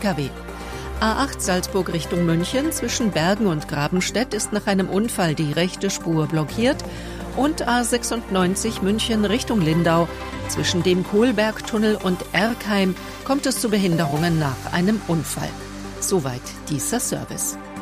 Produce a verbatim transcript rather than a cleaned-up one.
K W. A acht Salzburg Richtung München zwischen Bergen und Grabenstedt ist nach einem Unfall die rechte Spur blockiert und A sechsundneunzig München Richtung Lindau zwischen dem Kohlbergtunnel und Erkheim kommt es zu Behinderungen nach einem Unfall. Soweit dieser Service.